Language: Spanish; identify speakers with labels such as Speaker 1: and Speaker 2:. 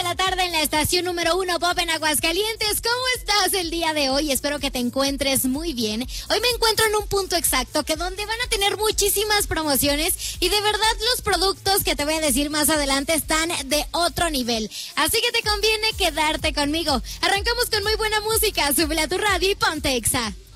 Speaker 1: la tarde en la estación número 1 Pop en Aguascalientes. ¿Cómo estás el día de hoy? Espero que te encuentres muy bien. Hoy me encuentro en un punto exacto que donde van a tener muchísimas promociones y de verdad los productos que te voy a decir más adelante están de otro nivel. Así que te conviene quedarte conmigo. Arrancamos con muy buena música. Súbele a tu radio y ponte Exa.